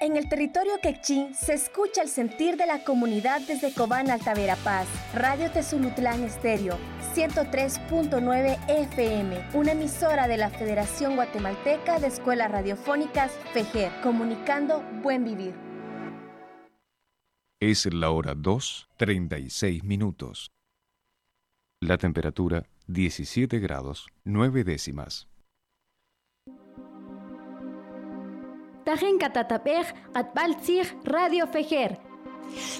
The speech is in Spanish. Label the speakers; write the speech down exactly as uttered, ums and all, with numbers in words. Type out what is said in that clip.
Speaker 1: En el territorio quechí se escucha el sentir de la comunidad desde Cobán, Alta Verapaz. Radio Tezulutlán Estéreo, ciento tres punto nueve F M, una emisora de la Federación Guatemalteca de Escuelas Radiofónicas, FEGER, comunicando buen vivir.
Speaker 2: Es la hora dos, treinta y seis minutos. La temperatura diecisiete grados, nueve décimas.
Speaker 3: Tajen katatapej atbaltzig Radio FEGER.